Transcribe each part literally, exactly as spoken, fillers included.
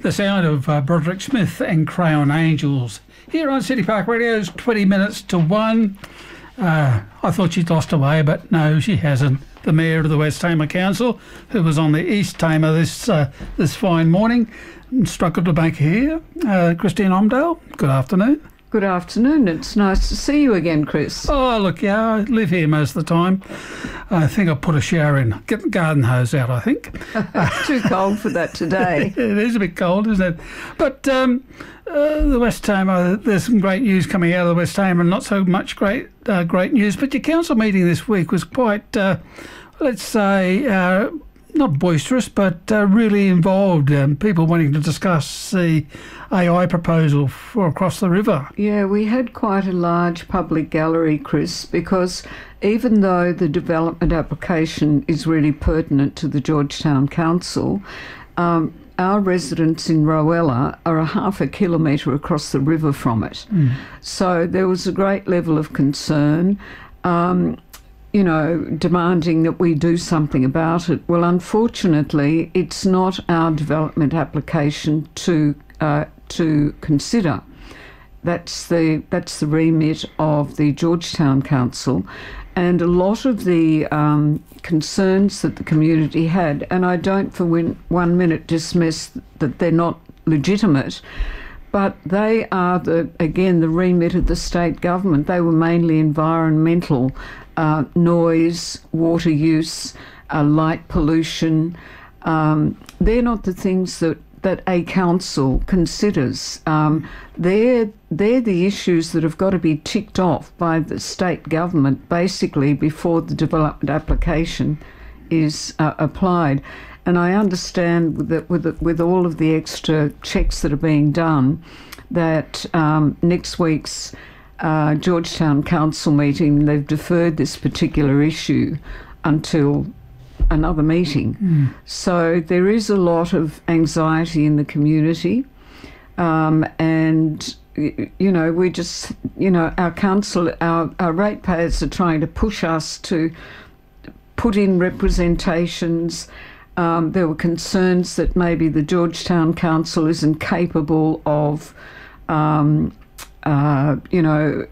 The sound of uh, Broderick Smith and Crayon Angels here on City Park Radio's twenty minutes to one. Uh, I thought she'd lost her way, but no, she hasn't. The Mayor of the West Tamar Council, who was on the East Tamar this uh, this fine morning, struggled to make here. Uh, Christine Omdale, good afternoon. Good afternoon. It's nice to see you again, Chris. Oh, look, yeah, I live here most of the time. I think I'll put a shower in. Get the garden hose out, I think. It's too cold for that today. It is a bit cold, isn't it? But um, uh, the West Tamar, there's some great news coming out of the West Tamar, and not so much great uh, great news. But your council meeting this week was quite, uh, let's say, uh, not boisterous, but uh, really involved. Um, people wanting to discuss the A I proposal for across the river. Yeah, we had quite a large public gallery, Chris, because even though the development application is really pertinent to the Georgetown Council, um, our residents in Rowella are a half a kilometre across the river from it. Mm. So there was a great level of concern. Um, you know, demanding that we do something about it. Well, unfortunately, it's not our development application to uh, to consider. That's the that's the remit of the Georgetown Council, and a lot of the um, concerns that the community had, and I don't for win, one minute dismiss that they're not legitimate, but they are, the again, the remit of the state government. They were mainly environmental, uh, noise, water use, uh, light pollution. Um, they're not the things that, that a council considers. Um, they're, they're the issues that have got to be ticked off by the state government, basically, before the development application is uh, applied. And I understand that with the, with all of the extra checks that are being done, that um, next week's uh, Georgetown Council meeting, they've deferred this particular issue until another meeting. Mm. So there is a lot of anxiety in the community, um, and you know, we just, you know, our council, our, our ratepayers are trying to push us to put in representations. Um, there were concerns that maybe the Georgetown Council isn't capable of, um, uh, you know,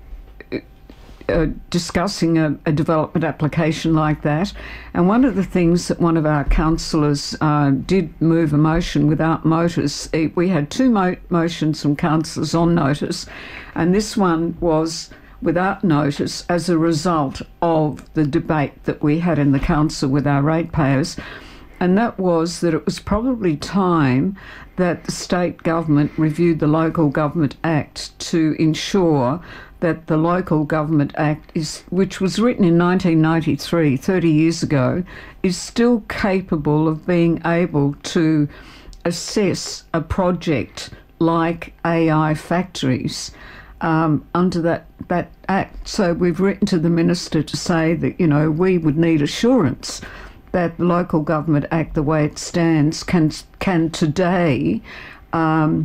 uh, discussing a, a development application like that. And one of the things that one of our councillors uh, did move a motion without notice. We had two mo- motions from councillors on notice, and this one was without notice as a result of the debate that we had in the council with our ratepayers. And that was that it was probably time that the state government reviewed the Local Government Act to ensure that the Local Government Act, is, which was written in nineteen ninety-three, thirty years ago, is still capable of being able to assess a project like A I factories um, under that, that act. So we've written to the Minister to say that, you know, we would need assurance that the Local Government Act, the way it stands, can can today um,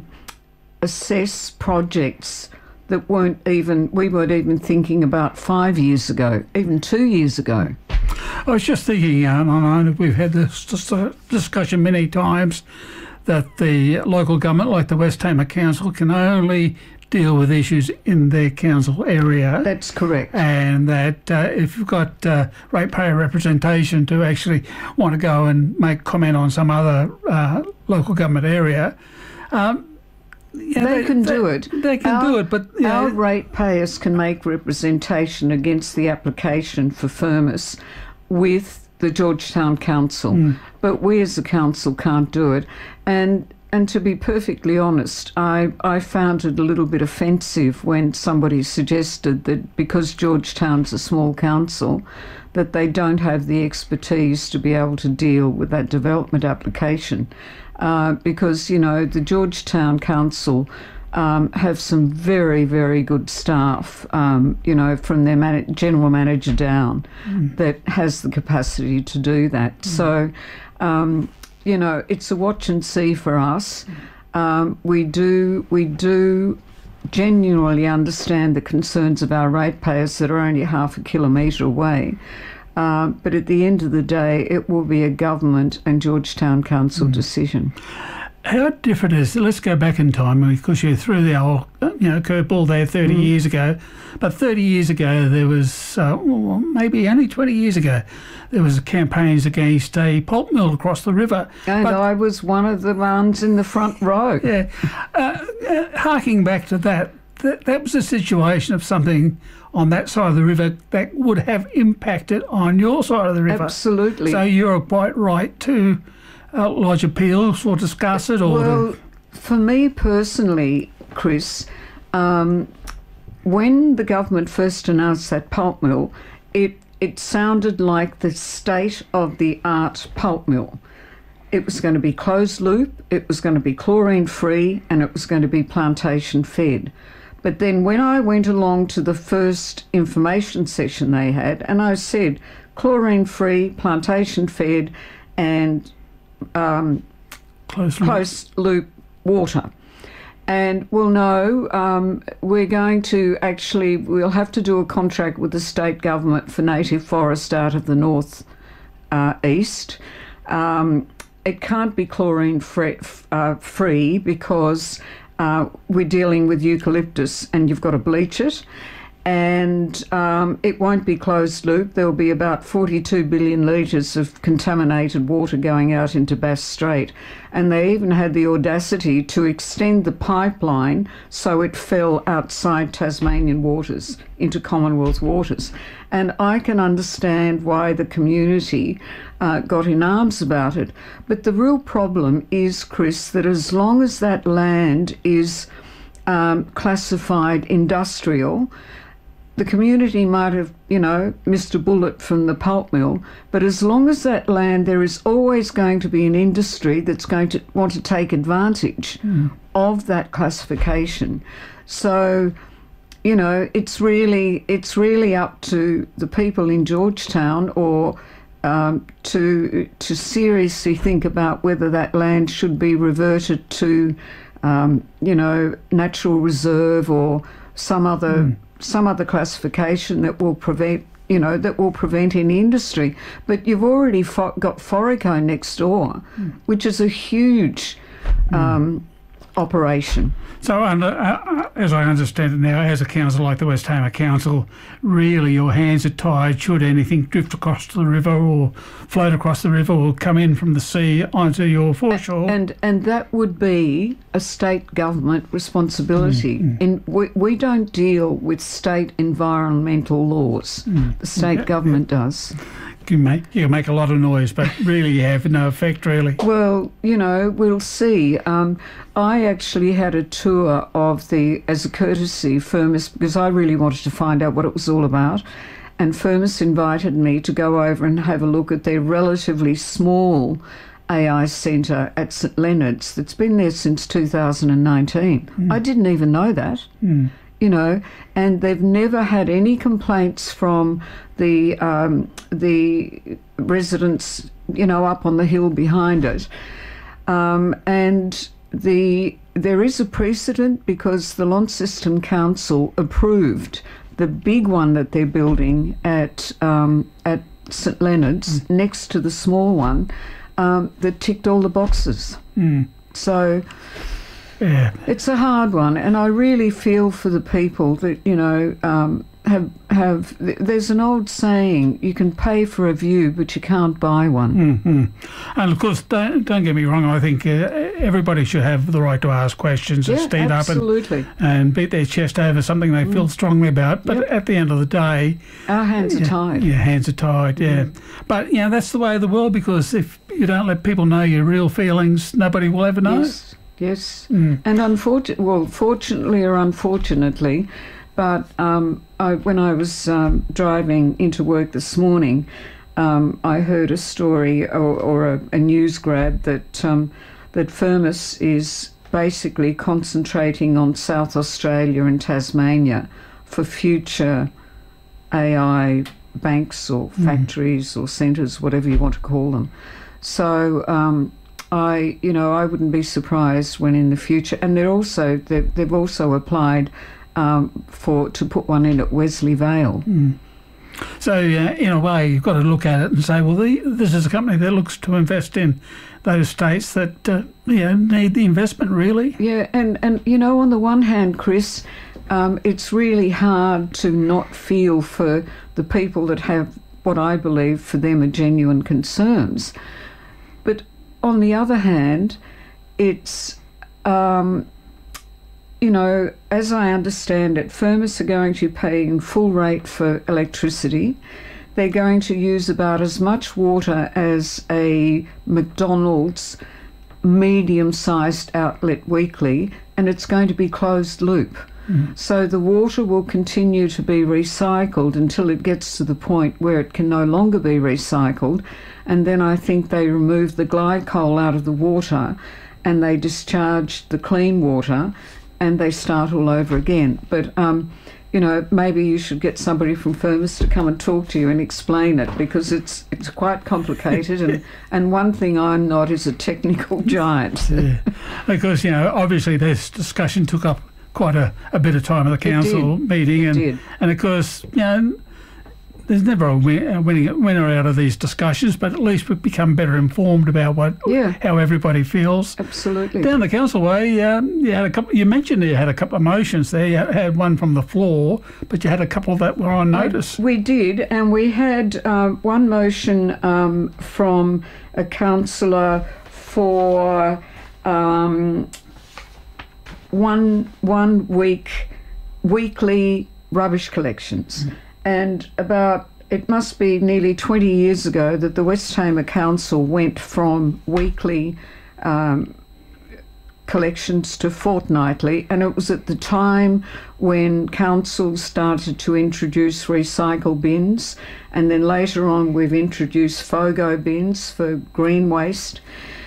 assess projects that weren't even, we weren't even thinking about five years ago, even two years ago. I was just thinking, um, I know we've had this discussion many times, that the local government, like the West Tamar Council, can only deal with issues in their council area. That's correct. And that uh, if you've got uh, ratepayer representation to actually want to go and make comment on some other uh, local government area, um, yeah, they, they can they, do it. They can our, do it, but you our know, ratepayers can make representation against the application for Firmus with the Georgetown Council, mm. but we as a council can't do it. And And to be perfectly honest, I, I found it a little bit offensive when somebody suggested that because Georgetown's a small council, that they don't have the expertise to be able to deal with that development application. Uh, because, you know, the Georgetown Council um, have some very, very good staff, um, you know, from their man- general manager down, mm. that has the capacity to do that. Mm. So, um, you know, it's a watch and see for us. Um, we do we do genuinely understand the concerns of our ratepayers that are only half a kilometre away. Uh, but at the end of the day, it will be a government and Georgetown Council mm. decision. how different is it? Let's go back in time because you threw the old, you know, curveball there thirty mm. years ago. But thirty years ago, there was, uh, well, maybe only twenty years ago, there was campaigns against a pulp mill across the river. And but, I was one of the ones in the front row. Yeah. Uh, uh, harking back to that, that, that was a situation of something on that side of the river that would have impacted on your side of the river. Absolutely. So you're quite right to uh, lodge appeals or discuss it? Or well, to... for me personally, Chris, um, when the government first announced that pulp mill, it, it sounded like the state-of-the-art pulp mill. It was going to be closed loop, it was going to be chlorine-free, and it was going to be plantation-fed. But then when I went along to the first information session they had, and I said chlorine-free, plantation-fed, and um, closed loop. closed loop water. And well, no, um, we're going to actually, we'll have to do a contract with the state government for native forest out of the north uh, east. Um, it can't be chlorine free, uh, free because Uh, we're dealing with eucalyptus and you've got to bleach it, and um, it won't be closed loop. There'll be about forty-two billion litres of contaminated water going out into Bass Strait, and they even had the audacity to extend the pipeline so it fell outside Tasmanian waters into Commonwealth waters. And I can understand why the community uh, got in arms about it. But the real problem is, Chris, that as long as that land is um, classified industrial, the community might have, you know, missed a bullet from the pulp mill, but as long as that land, there is always going to be an industry that's going to want to take advantage mm. of that classification. So, you know, it's really it's really up to the people in Georgetown or um, to to seriously think about whether that land should be reverted to, um, you know, natural reserve or some other mm. some other classification that will prevent, you know, that will prevent any industry. But you've already fo- got Forico next door, mm. which is a huge um, mm. operation. So, under, uh, as I understand it now, as a council like the West Hamer Council, really your hands are tied should anything drift across the river or float across the river or come in from the sea onto your foreshore. And and that would be a state government responsibility. Mm, mm. In, we, we don't deal with state environmental laws. Mm. The state yeah, government yeah. does. You make, you make a lot of noise, but really you have no effect, really. Well, you know, we'll see. Um, I actually had a tour of the, as a courtesy, Firmus, because I really wanted to find out what it was all about. And Firmus invited me to go over and have a look at their relatively small A I centre at St Leonard's that's been there since two thousand nineteen. Mm. I didn't even know that. Mm. You know, and they've never had any complaints from the um, the residents, you know, up on the hill behind it. Um, and the there is a precedent because the Launceston Council approved the big one that they're building at um, at St Leonard's mm. next to the small one um, that ticked all the boxes. Mm. So. Yeah. It's a hard one, and I really feel for the people that, you know, um, have have. There's an old saying: you can pay for a view, but you can't buy one. Mm-hmm. And of course, don't, don't get me wrong. I think uh, everybody should have the right to ask questions and yeah, stand absolutely. up and, and beat their chest over something they mm. feel strongly about. But yep. at the end of the day, our hands yeah, are tied. Yeah, hands are tied. Yeah, mm. but you know that's the way of the world because if you don't let people know your real feelings, nobody will ever know. Yes. Yes, mm. and unfortunately, well, fortunately or unfortunately, but um, I, when I was um, driving into work this morning, um, I heard a story or, or a, a news grab that um, that Firmus is basically concentrating on South Australia and Tasmania for future A I banks or factories mm. or centres, whatever you want to call them. So. Um, I, you know, I wouldn't be surprised when in the future, and they're also they've, they've also applied um, for to put one in at Wesley Vale. Mm. So, uh, in a way, you've got to look at it and say, well, the, this is a company that looks to invest in those states that uh, you know, need the investment, really. Yeah, and, and you know, on the one hand, Chris, um, it's really hard to not feel for the people that have what I believe for them are genuine concerns. But on the other hand, it's... Um, You know, as I understand it, Firmus are going to be paying full rate for electricity. They're going to use about as much water as a McDonald's medium-sized outlet weekly, and it's going to be closed loop. Mm. So the water will continue to be recycled until it gets to the point where it can no longer be recycled, and then I think they remove the glycol out of the water and they discharge the clean water, and they start all over again. But, um, you know, maybe you should get somebody from Firmus to come and talk to you and explain it, because it's it's quite complicated. and, and one thing I'm not is a technical giant. Yeah. Because, you know, obviously this discussion took up quite a, a bit of time at the council meeting. It and, did. and, of course, you know, there's never a win, a winning, winner out of these discussions, but at least we've become better informed about what yeah. how everybody feels. Absolutely. Down the council way, um, you had a couple. You mentioned you had a couple of motions there. You had one from the floor, but you had a couple that were on notice. I, we did, and we had uh, one motion um, from a councillor for um, one one week weekly rubbish collections. Mm. And about, it must be nearly twenty years ago that the Westheimer Council went from weekly um, collections to fortnightly, and it was at the time when councils started to introduce recycle bins, and then later on we've introduced FOGO bins for green waste,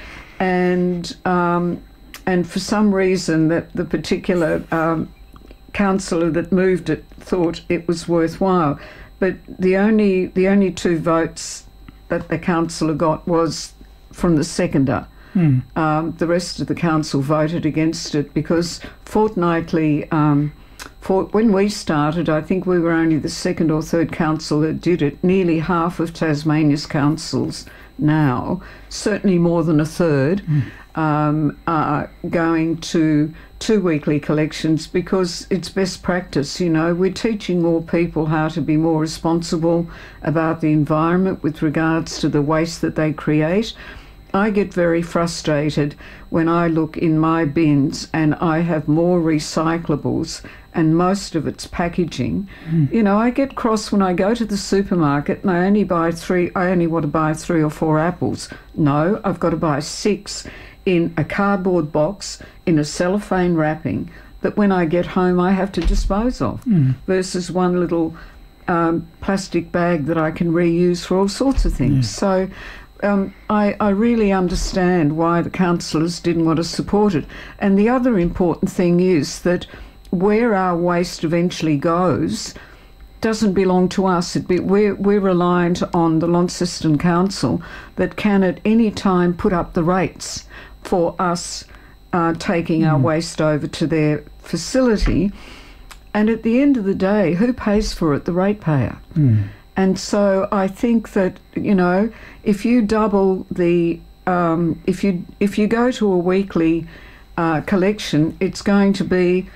and um, and for some reason that the particular um, councillor that moved it thought it was worthwhile, but the only the only two votes that the councillor got was from the seconder. Mm. Um, the rest of the council voted against it, because fortnightly, um, for, when we started, I think we were only the second or third council that did it. Nearly half of Tasmania's councils now, certainly more than a third, mm. um, are going to two weekly collections, because it's best practice. You know, we're teaching more people how to be more responsible about the environment with regards to the waste that they create. I get very frustrated when I look in my bins and I have more recyclables and most of it's packaging. Mm. You know, I get cross when I go to the supermarket and I only buy three, I only want to buy three or four apples. No, I've got to buy six in a cardboard box, in a cellophane wrapping, that when I get home I have to dispose of, mm. versus one little um, plastic bag that I can reuse for all sorts of things. Mm. So um, I, I really understand why the councillors didn't want to support it. And the other important thing is that where our waste eventually goes doesn't belong to us. It be, we're, we're reliant on the Launceston Council that can at any time put up the rates for us uh, taking mm. our waste over to their facility. And at the end of the day, who pays for it? The ratepayer. Mm. And so I think that, you know, if you double the, um, if you if you go to a weekly uh, collection, it's going to be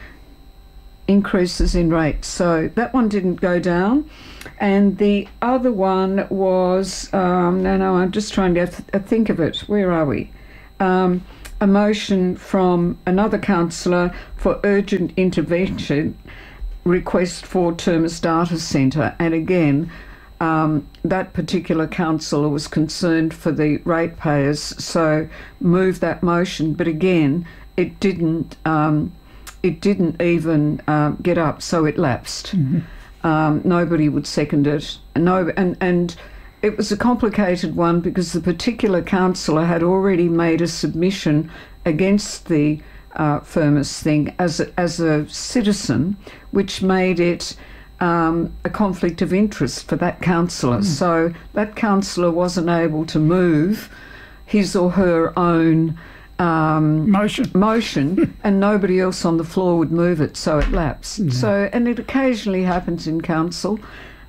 increases in rates. So that one didn't go down. And the other one was, um, no, no, I'm just trying to th- think of it. Where are we? Um, a motion from another councillor for urgent intervention request for Termus Data Centre. And again, um, that particular councillor was concerned for the ratepayers, so moved that motion. But again, it didn't um, it didn't even uh, get up, so it lapsed. Mm-hmm. Um, nobody would second it. No, and and it was a complicated one because the particular councillor had already made a submission against the uh, Firmus thing as a, as a citizen, which made it um, a conflict of interest for that councillor. Mm. So that councillor wasn't able to move his or her own um, motion, motion and nobody else on the floor would move it, so it lapsed. Mm. So, and it occasionally happens in council.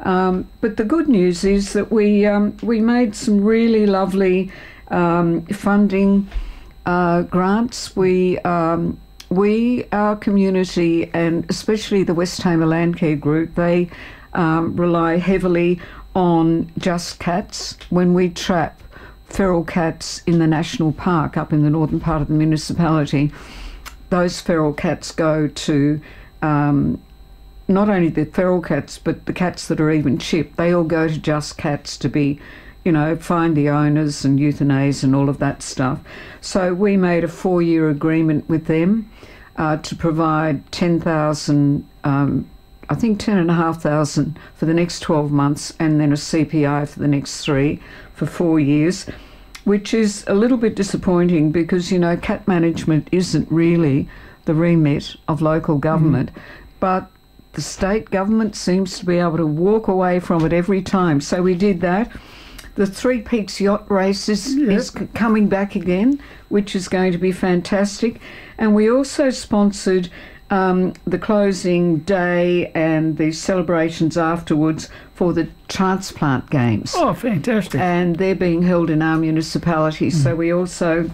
Um, but the good news is that we um, we made some really lovely um, funding uh, grants. We um, we our community, and especially the West Hamer Landcare Group, they um, rely heavily on Just Cats. When we trap feral cats in the national park up in the northern part of the municipality, those feral cats go to um, not only the feral cats, but the cats that are even chipped. They all go to Just Cats to be, you know, find the owners and euthanize and all of that stuff. So we made a four-year agreement with them uh, to provide ten thousand, um, I think ten and a half thousand for the next twelve months, and then a C P I for the next three for four years, which is a little bit disappointing because, you know, cat management isn't really the remit of local government, mm. but the state government seems to be able to walk away from it every time. So we did that. The Three Peaks Yacht Race is, yep. is c- coming back again, which is going to be fantastic. And we also sponsored um, the closing day and the celebrations afterwards for the transplant games. Oh, fantastic. And they're being held in our municipality. Mm. So we also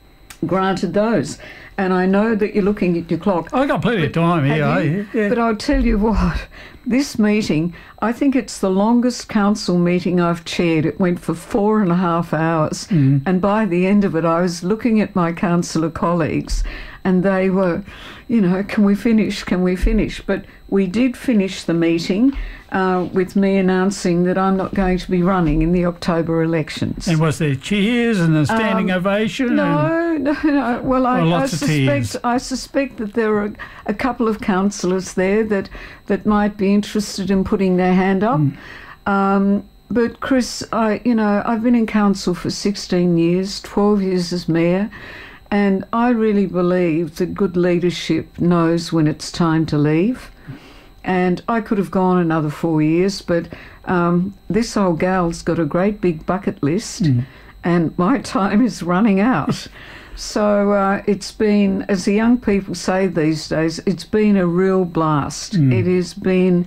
granted those. And I know that you're looking at your clock. I got plenty of time here. Yeah. But I'll tell you what, this meeting, I think it's the longest council meeting I've chaired. It went for four and a half hours. Mm. And by the end of it, I was looking at my councillor colleagues and they were, you know, can we finish? Can we finish? But we did finish the meeting uh, with me announcing that I'm not going to be running in the October elections. And was there cheers and a standing um, ovation? No, and... no, no. Well, I, well, I suspect I suspect that there are a couple of councillors there that that might be interested in putting their hand up. Mm. Um, but Chris, I, you know, I've been in council for sixteen years, twelve years as mayor. And I really believe that good leadership knows when it's time to leave. And I could have gone another four years, but um, this old gal's got a great big bucket list, mm. and my time is running out. So uh, it's been, as the young people say these days, it's been a real blast. Mm. It has been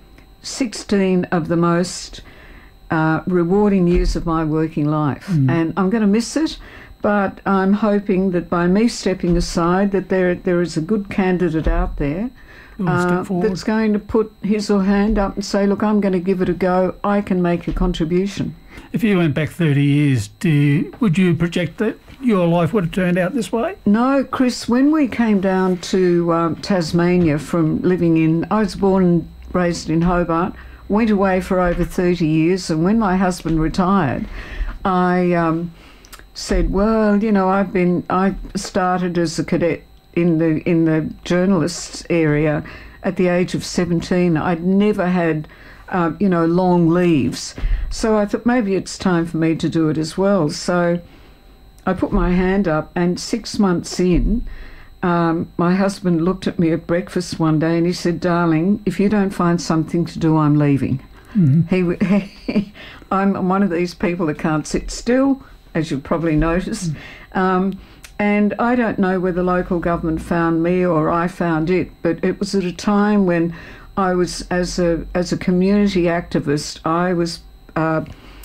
sixteen of the most uh, rewarding years of my working life. Mm. And I'm going to miss it. But I'm hoping that by me stepping aside, that there there is a good candidate out there uh, that's going to put his or her hand up and say, look, I'm going to give it a go. I can make a contribution. If you went back thirty years, do you, would you project that your life would have turned out this way? No, Chris, when we came down to um, Tasmania from living in, I was born and raised in Hobart, went away for over thirty years, and when my husband retired, I... Um, said, well, you know, I've been, I started as a cadet in the in the journalists area at the age of seventeen. I'd never had, uh, you know, long leaves. So I thought maybe it's time for me to do it as well. So I put my hand up, and six months in, um, my husband looked at me at breakfast one day and he said, darling, if you don't find something to do, I'm leaving. Mm-hmm. He, he, I'm one of these people that can't sit still, as you've probably noticed. Mm. Um, and I don't know whether local government found me or I found it, but it was at a time when I was, as a as a community activist, I was uh,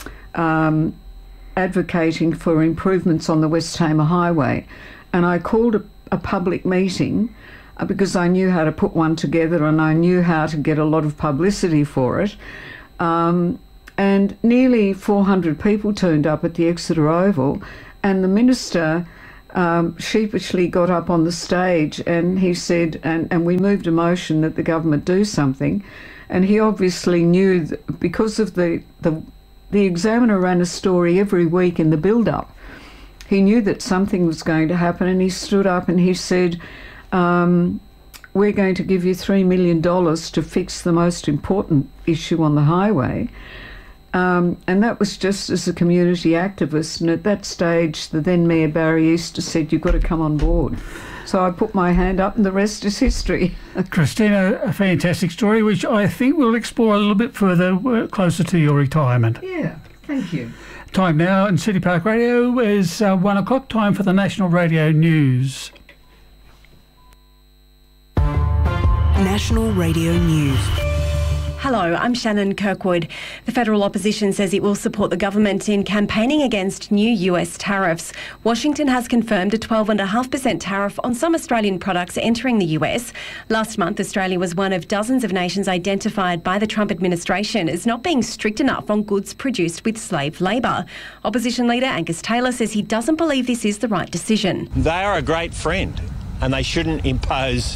um, advocating for improvements on the West Hamer Highway. And I called a, a public meeting uh, because I knew how to put one together and I knew how to get a lot of publicity for it. Um, And nearly four hundred people turned up at the Exeter Oval, and the minister um, sheepishly got up on the stage and he said, and, and we moved a motion that the government do something. And he obviously knew that because of the, the, the Examiner ran a story every week in the build-up. He knew that something was going to happen, and he stood up and he said, um, we're going to give you three million dollars to fix the most important issue on the highway. Um, and that was just as a community activist. And at that stage, the then Mayor Barry Easter said, you've got to come on board. So I put my hand up and the rest is history. Christina, a fantastic story, which I think we'll explore a little bit further uh, closer to your retirement. Yeah, thank you. Time now in City Park Radio is uh, one o'clock, time for the National Radio News. National Radio News. Hello, I'm Shannon Kirkwood. The federal opposition says it will support the government in campaigning against new U S tariffs. Washington has confirmed a twelve point five percent tariff on some Australian products entering the U S. Last month, Australia was one of dozens of nations identified by the Trump administration as not being strict enough on goods produced with slave labour. Opposition leader Angus Taylor says he doesn't believe this is the right decision. They are a great friend and they shouldn't impose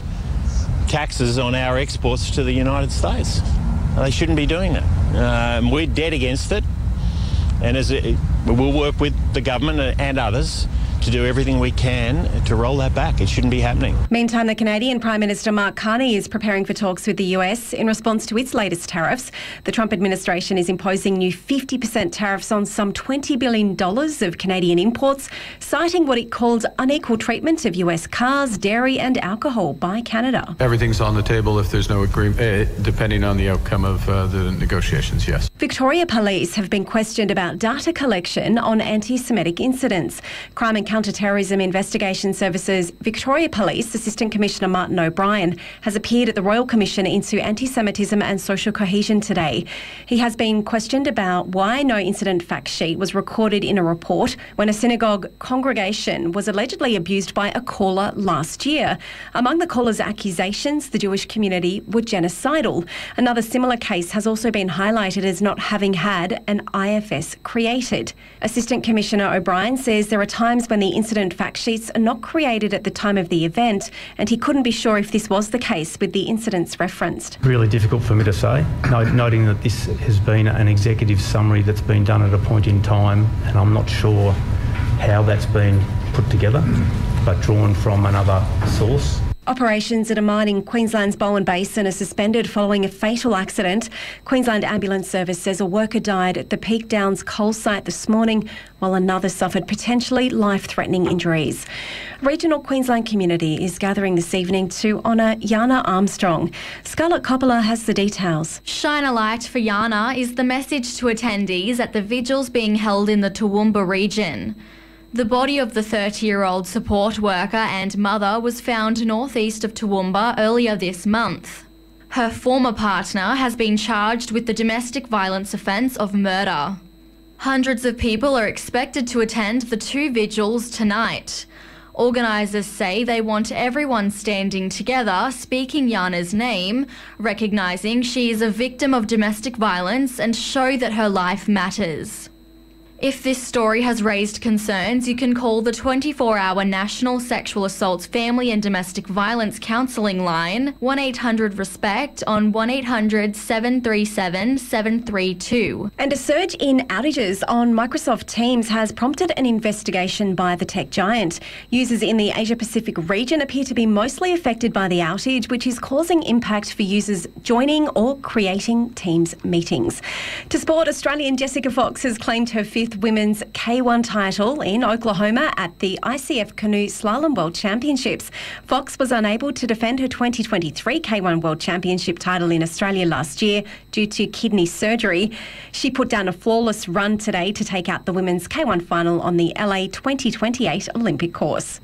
taxes on our exports to the United States. They shouldn't be doing that. Um, we're dead against it, and as it, we'll work with the government and others to do everything we can to roll that back. It shouldn't be happening. Meantime, the Canadian Prime Minister Mark Carney is preparing for talks with the U S in response to its latest tariffs. The Trump administration is imposing new fifty percent tariffs on some twenty billion dollars of Canadian imports, citing what it called unequal treatment of U S cars, dairy and alcohol by Canada. Everything's on the table if there's no agreement, uh, depending on the outcome of uh, the negotiations, yes. Victoria Police have been questioned about data collection on anti-Semitic incidents. Crime and Counter-Terrorism Investigation Services Victoria Police Assistant Commissioner Martin O'Brien has appeared at the Royal Commission into Anti-Semitism and Social Cohesion today. He has been questioned about why no incident fact sheet was recorded in a report when a synagogue congregation was allegedly abused by a caller last year. Among the caller's accusations, the Jewish community were genocidal. Another similar case has also been highlighted as not having had an I F S created. Assistant Commissioner O'Brien says there are times when the incident fact sheets are not created at the time of the event, and he couldn't be sure if this was the case with the incidents referenced. Really difficult for me to say, noting that this has been an executive summary that's been done at a point in time, and I'm not sure how that's been put together, but drawn from another source. Operations at a mine in Queensland's Bowen Basin are suspended following a fatal accident. Queensland Ambulance Service says a worker died at the Peak Downs coal site this morning, while another suffered potentially life-threatening injuries. Regional Queensland Community is gathering this evening to honour Yana Armstrong. Scarlett Coppola has the details. Shine a light for Yana is the message to attendees at the vigils being held in the Toowoomba region. The body of the thirty-year-old support worker and mother was found northeast of Toowoomba earlier this month. Her former partner has been charged with the domestic violence offence of murder. Hundreds of people are expected to attend the two vigils tonight. Organisers say they want everyone standing together, speaking Yana's name, recognising she is a victim of domestic violence and show that her life matters. If this story has raised concerns, you can call the twenty-four hour National Sexual Assaults Family and Domestic Violence Counselling line, one eight hundred RESPECT on one eight hundred seven three seven seven three two. And a surge in outages on Microsoft Teams has prompted an investigation by the tech giant. Users in the Asia-Pacific region appear to be mostly affected by the outage, which is causing impact for users joining or creating Teams meetings. To sport, Australian Jessica Fox has claimed her fifth women's K one title in Oklahoma at the I C F Canoe Slalom World Championships. Fox was unable to defend her twenty twenty-three K one World Championship title in Australia last year due to kidney surgery. She put down a flawless run today to take out the women's K one final on the L A twenty twenty-eight Olympic course.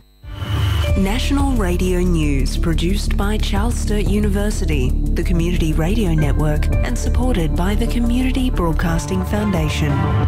National Radio News, produced by Charles Sturt University, the Community Radio Network, and supported by the Community Broadcasting Foundation.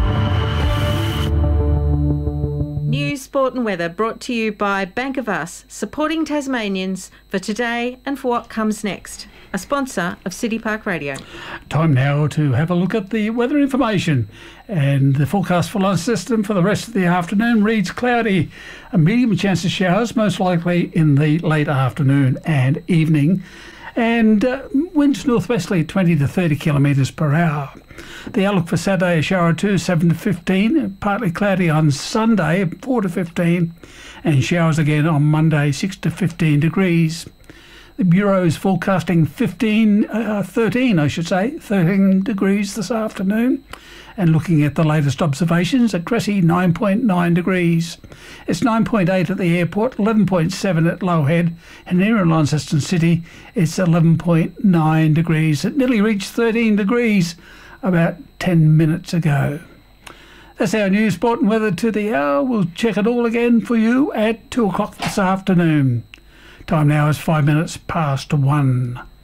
News, sport and weather brought to you by Bank of Us, supporting Tasmanians for today and for what comes next. A sponsor of City Park Radio. Time now to have a look at the weather information. And the forecast for lunch system for the rest of the afternoon reads cloudy. A medium chance of showers, most likely in the late afternoon and evening. And uh, winds northwesterly twenty to thirty kilometres per hour. The outlook for Saturday, a shower or two, seven to fifteen. Partly cloudy on Sunday, four to fifteen. And showers again on Monday, six to fifteen degrees. The Bureau is forecasting fifteen, uh, thirteen, I should say, thirteen degrees this afternoon. And looking at the latest observations, at Cressy, nine point nine degrees. It's nine point eight at the airport, eleven point seven at Lowhead, and here in Launceston City, it's eleven point nine degrees. It nearly reached thirteen degrees about ten minutes ago. That's our news, sport and weather to the hour. We'll check it all again for you at two o'clock this afternoon. Time now is five minutes past one.